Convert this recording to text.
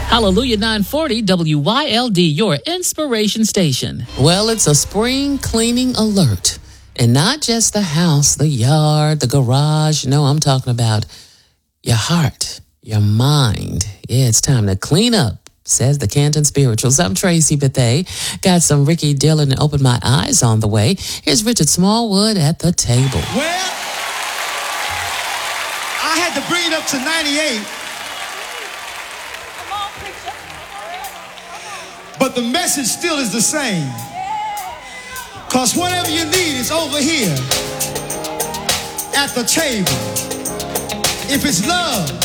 Hallelujah 940 WYLD, your inspiration station. Well, it's a spring cleaning alert. And not just the house, the yard, the garage. No, I'm talking about your heart, your mind. Yeah, it's time to clean up, says the Canton Spirituals. I'm Tracy Bethay. Got some Ricky Dillon and Open My Eyes on the way. Here's Richard Smallwood at the table. Well, I had to bring it up to 98. But the message still is the same. Because whatever you need is over here at the table. If it's love,